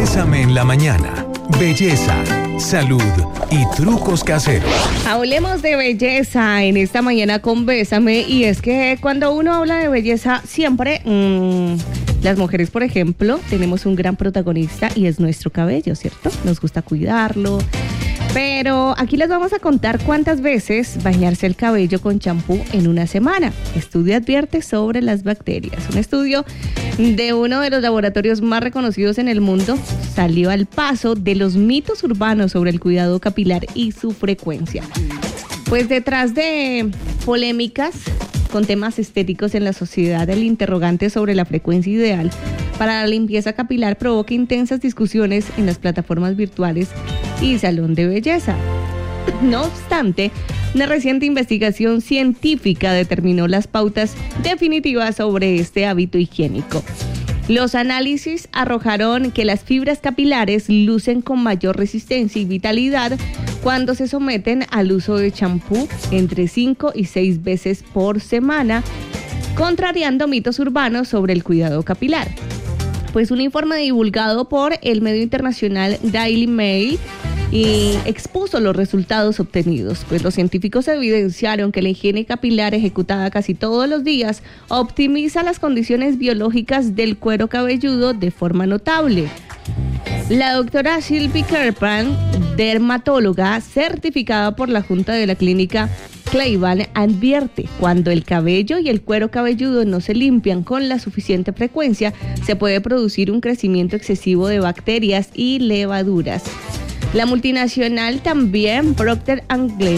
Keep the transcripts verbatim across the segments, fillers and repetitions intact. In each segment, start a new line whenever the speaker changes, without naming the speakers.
Bésame en la mañana. Belleza, salud y trucos caseros.
Hablemos de belleza en esta mañana con Bésame. Y es que cuando uno habla de belleza, siempre mmm, las mujeres, por ejemplo, tenemos un gran protagonista y es nuestro cabello, ¿cierto? Nos gusta cuidarlo. Pero aquí les vamos a contar cuántas veces bañarse el cabello con champú en una semana. Estudio advierte sobre las bacterias. Un estudio de uno de los laboratorios más reconocidos en el mundo salió al paso de los mitos urbanos sobre el cuidado capilar y su frecuencia. Pues detrás de polémicas con temas estéticos en la sociedad, el interrogante sobre la frecuencia ideal para la limpieza capilar provoca intensas discusiones en las plataformas virtuales y salón de belleza. No obstante, una reciente investigación científica determinó las pautas definitivas sobre este hábito higiénico. Los análisis arrojaron que las fibras capilares lucen con mayor resistencia y vitalidad cuando se someten al uso de champú entre cinco y seis veces por semana, contrariando mitos urbanos sobre el cuidado capilar. Pues un informe divulgado por el medio internacional Daily Mail y expuso los resultados obtenidos, pues los científicos evidenciaron que la higiene capilar ejecutada casi todos los días optimiza las condiciones biológicas del cuero cabelludo de forma notable. La doctora Sylvie Kerpan, dermatóloga certificada por la Junta de la Clínica Cleveland, advierte: cuando el cabello y el cuero cabelludo no se limpian con la suficiente frecuencia, se puede producir un crecimiento excesivo de bacterias y levaduras. La multinacional también Procter and Gamble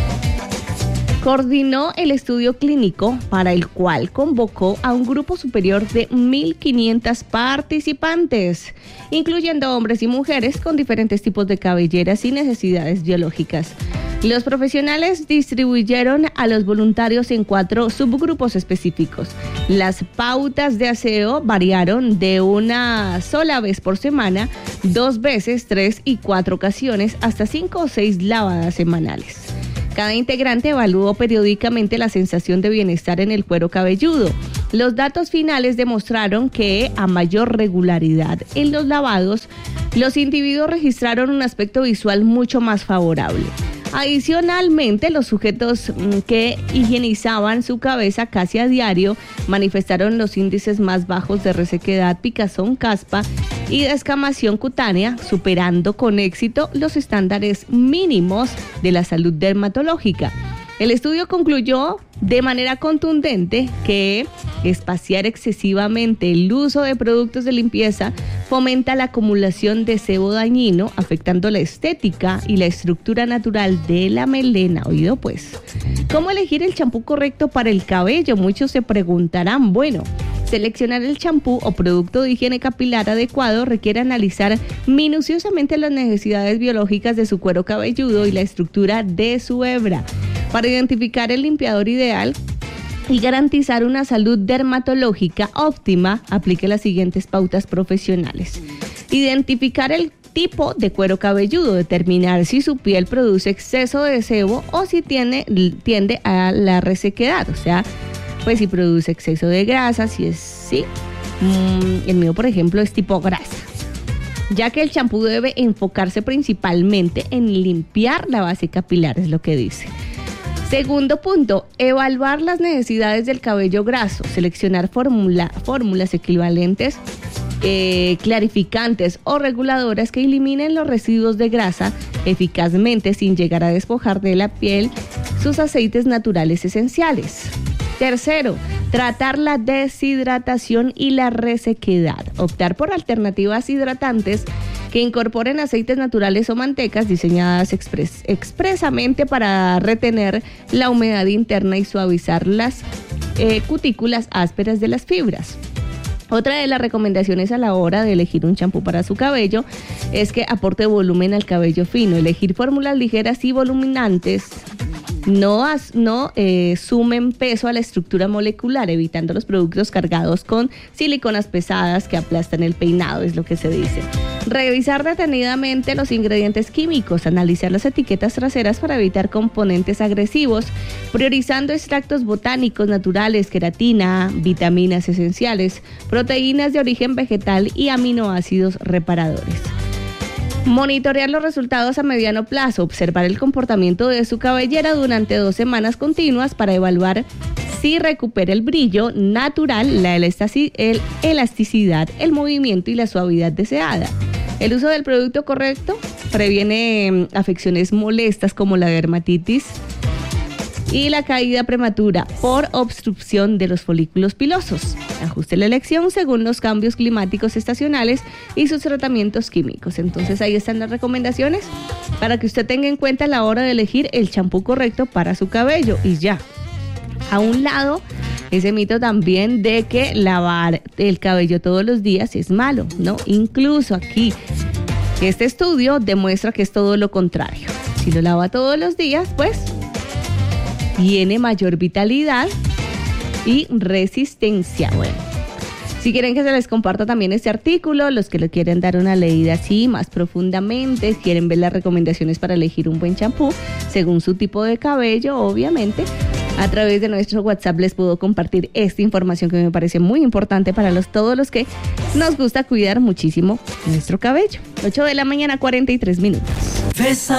coordinó el estudio clínico, para el cual convocó a un grupo superior de mil quinientos participantes, incluyendo hombres y mujeres con diferentes tipos de cabelleras y necesidades biológicas. Los profesionales distribuyeron a los voluntarios en cuatro subgrupos específicos. Las pautas de aseo variaron de una sola vez por semana, dos veces, tres y cuatro ocasiones, hasta cinco o seis lavadas semanales. Cada integrante evaluó periódicamente la sensación de bienestar en el cuero cabelludo. Los datos finales demostraron que, a mayor regularidad en los lavados, los individuos registraron un aspecto visual mucho más favorable. Adicionalmente, los sujetos que higienizaban su cabeza casi a diario manifestaron los índices más bajos de resequedad, picazón, caspa y descamación cutánea, superando con éxito los estándares mínimos de la salud dermatológica. El estudio concluyó de manera contundente que espaciar excesivamente el uso de productos de limpieza fomenta la acumulación de sebo dañino, afectando la estética y la estructura natural de la melena. Oído pues, ¿cómo elegir el champú correcto para el cabello? Muchos se preguntarán. Bueno, seleccionar el champú o producto de higiene capilar adecuado requiere analizar minuciosamente las necesidades biológicas de su cuero cabelludo y la estructura de su hebra. Para identificar el limpiador ideal y garantizar una salud dermatológica óptima, aplique las siguientes pautas profesionales. Identificar el tipo de cuero cabelludo, determinar si su piel produce exceso de sebo o si tiene, tiende a la resequedad, o sea, pues si produce exceso de grasa, si es sí, mmm, el mío por ejemplo es tipo grasa, ya que el champú debe enfocarse principalmente en limpiar la base capilar, es lo que dice. Segundo punto, evaluar las necesidades del cabello graso, seleccionar fórmula, fórmulas equivalentes, eh, clarificantes o reguladoras que eliminen los residuos de grasa eficazmente sin llegar a despojar de la piel sus aceites naturales esenciales. Tercero, tratar la deshidratación y la resequedad. Optar por alternativas hidratantes que incorporen aceites naturales o mantecas diseñadas expres- expresamente para retener la humedad interna y suavizar las eh, cutículas ásperas de las fibras. Otra de las recomendaciones a la hora de elegir un champú para su cabello es que aporte volumen al cabello fino. Elegir fórmulas ligeras y voluminantes no, as, no eh, sumen peso a la estructura molecular, evitando los productos cargados con siliconas pesadas que aplastan el peinado, es lo que se dice. Revisar detenidamente los ingredientes químicos, analizar las etiquetas traseras para evitar componentes agresivos, priorizando extractos botánicos naturales, queratina, vitaminas esenciales, proteínas de origen vegetal y aminoácidos reparadores. Monitorear los resultados a mediano plazo, observar el comportamiento de su cabellera durante dos semanas continuas para evaluar si recupera el brillo natural, la elasticidad, el movimiento y la suavidad deseada. El uso del producto correcto previene afecciones molestas como la dermatitis y la caída prematura por obstrucción de los folículos pilosos. Ajuste la elección según los cambios climáticos estacionales y sus tratamientos químicos. Entonces ahí están las recomendaciones para que usted tenga en cuenta a la hora de elegir el champú correcto para su cabello. Y ya, a un lado, ese mito también de que lavar el cabello todos los días es malo, ¿no? Incluso aquí, este estudio demuestra que es todo lo contrario. Si lo lava todos los días, pues tiene mayor vitalidad y resistencia. Bueno, si quieren que se les comparta también este artículo, los que le quieren dar una leída así más profundamente, quieren ver las recomendaciones para elegir un buen champú según su tipo de cabello, obviamente, a través de nuestro WhatsApp les puedo compartir esta información que me parece muy importante para los, todos los que nos gusta cuidar muchísimo nuestro cabello. ocho de la mañana, cuarenta y tres minutos.